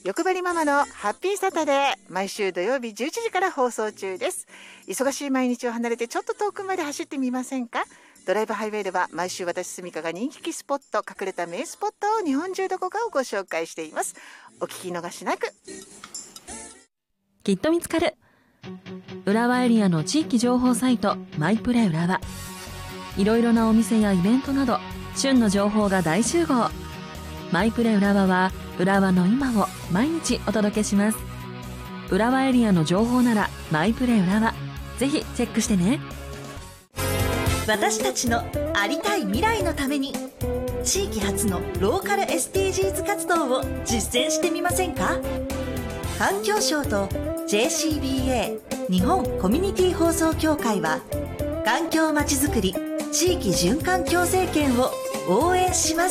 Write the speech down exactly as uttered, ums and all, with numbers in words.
欲張りママのハッピーサタデー、毎週土曜日じゅういちじから放送中です。忙しい毎日を離れてちょっと遠くまで走ってみませんか？ドライブハイウェイでは毎週私すみかが人気スポット、隠れた名スポットを日本中どこかをご紹介しています。お聞き逃しなく。 きっと見つかる浦和エリアの地域情報サイトマイプレ浦和。いろいろなお店やイベントなど旬の情報が大集合。マイプレ浦和は浦和の今を毎日お届けします。浦和エリアの情報ならマイプレ浦和、ぜひチェックしてね。 私たちのありたい未来のために地域発のローカル エスディージーズ 活動を実践してみませんか？環境省と ジェーシービーエー 日本コミュニティ放送協会は環境まちづくり地域循環共生圏を応援します。